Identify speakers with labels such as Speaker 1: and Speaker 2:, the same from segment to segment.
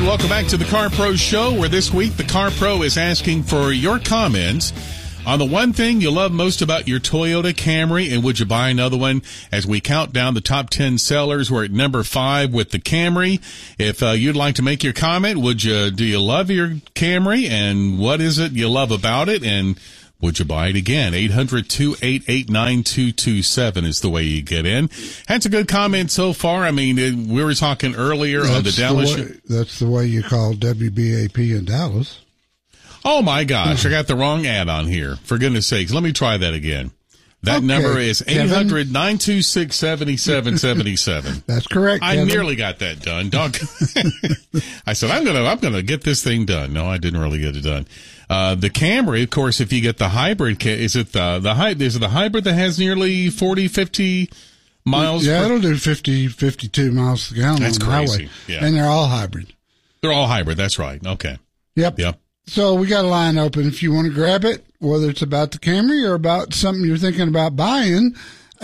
Speaker 1: welcome back to the Car Pro Show, where this week the Car Pro is asking for your comments on the one thing you love most about your Toyota Camry, and would you buy another one? As we count down the top 10 sellers, we're at number 5 with the Camry. If you'd like to make your comment, do you love your Camry, and what is it you love about it, and would you buy it again? 800-288-9227 is the way you get in. That's a good comment so far. I mean, we were talking earlier on the Dallas.
Speaker 2: That's the way you call WBAP in Dallas.
Speaker 1: Oh, my gosh. I got the wrong ad on here. For goodness sakes. Let me try that again. That number is 800-926-7777.
Speaker 2: That's correct, Kevin.
Speaker 1: I nearly got that done. I said, I'm gonna get this thing done. No, I didn't really get it done. The Camry, of course, if you get the hybrid, is it the hybrid that has nearly 40, 50 miles?
Speaker 2: Yeah, it'll do 50, 52 miles a gallon on the highway. Yeah. And they're all hybrid.
Speaker 1: They're all hybrid. That's right. Okay.
Speaker 2: Yep. So we got a line open. If you want to grab it, whether it's about the Camry or about something you're thinking about buying,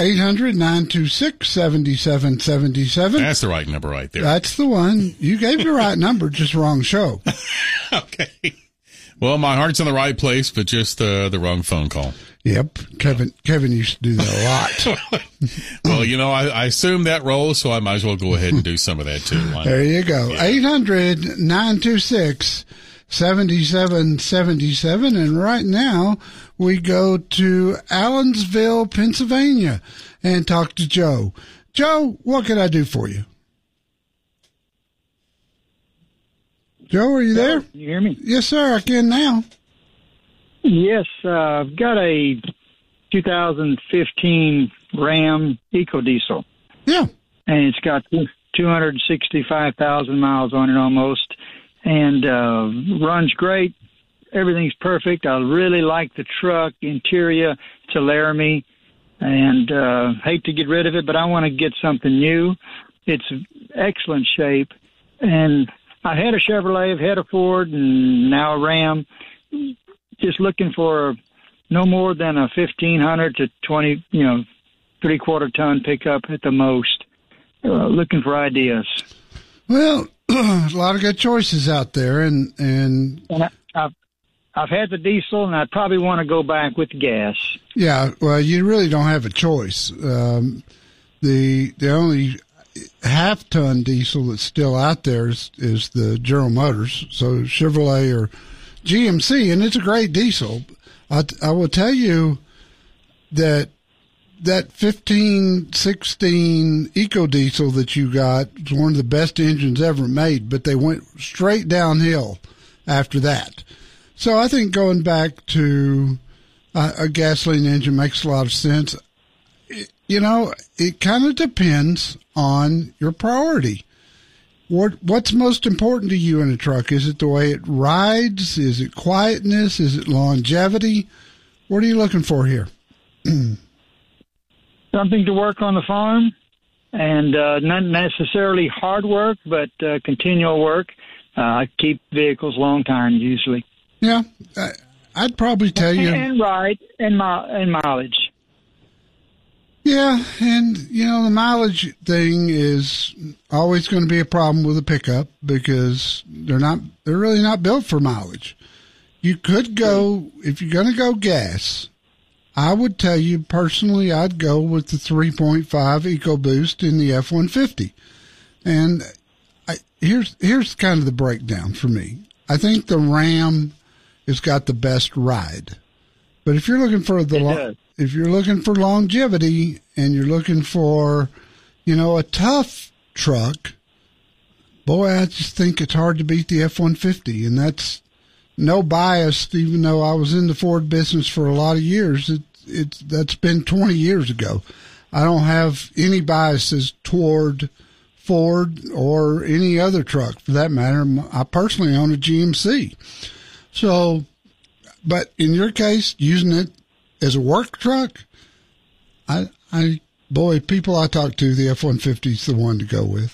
Speaker 2: 800-926-7777.
Speaker 1: That's the right number right there.
Speaker 2: That's the one. You gave the right number, just wrong show.
Speaker 1: Okay. Well, my heart's in the right place, but just the wrong phone call.
Speaker 2: Yep. Kevin used to do that a lot.
Speaker 1: Well, I assume that rolls, so I might as well go ahead and do some of that, too.
Speaker 2: There you go. Yeah. 800-926-7777. And right now, we go to Allensville, Pennsylvania, and talk to Joe. Joe, what can I do for you? Joe, are you there?
Speaker 3: Can you hear me?
Speaker 2: Yes, sir, I can now.
Speaker 3: Yes, I've got a 2015 Ram EcoDiesel.
Speaker 2: Yeah.
Speaker 3: And it's got 265,000 miles on it almost, and runs great. Everything's perfect. I really like the truck, interior. It's a Laramie, and hate to get rid of it, but I want to get something new. It's excellent shape, and I had a Chevrolet, I've had a Ford, and now a Ram. Just looking for no more than a 1,500 to 20, 3/4 ton pickup at the most. Looking for ideas.
Speaker 2: Well, a lot of good choices out there, and
Speaker 3: I've had the diesel, and I probably want to go back with gas.
Speaker 2: Yeah, well, you really don't have a choice. The only half-ton diesel that's still out there is the General Motors, so Chevrolet or GMC, and it's a great diesel. I will tell you that 1516 EcoDiesel that you got was one of the best engines ever made, but they went straight downhill after that. So I think going back to a gasoline engine makes a lot of sense. It kind of depends on your priority. What's most important to you in a truck? Is it the way it rides? Is it quietness? Is it longevity? What are you looking for here?
Speaker 3: Something to work on the farm, and not necessarily hard work, but continual work. I keep vehicles long time usually.
Speaker 2: Yeah, I'd probably tell you.
Speaker 3: And ride and mileage.
Speaker 2: Yeah, and, the mileage thing is always going to be a problem with a pickup because they're really not built for mileage. You could go, if you're going to go gas, I would tell you personally I'd go with the 3.5 EcoBoost in the F-150. And here's kind of the breakdown for me. I think the Ram has got the best ride. But if you're looking for if you're looking for longevity and you're looking for, a tough truck, boy, I just think it's hard to beat the F-150. And that's no bias, even though I was in the Ford business for a lot of years. That's been 20 years ago. I don't have any biases toward Ford or any other truck for that matter. I personally own a GMC. So, but in your case, using it as a work truck, people I talk to, the F-150 is the one to go with.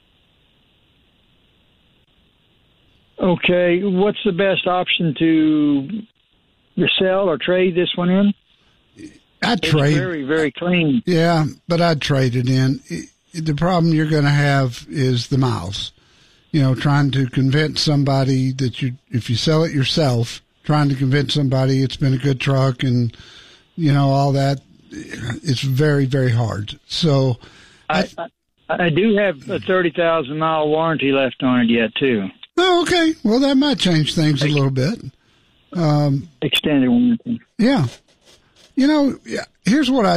Speaker 3: Okay, what's the best option to sell or trade this one in?
Speaker 2: I'd trade.
Speaker 3: It's very, very clean.
Speaker 2: Yeah, but I'd trade it in. The problem you're going to have is the miles. trying to convince somebody that if you sell it yourself, trying to convince somebody it's been a good truck and, all that, it's very, very hard. So
Speaker 3: I do have a 30,000-mile warranty left on it yet, too.
Speaker 2: Oh, okay. Well, that might change things a little bit.
Speaker 3: Extended warranty.
Speaker 2: Yeah. Here's what I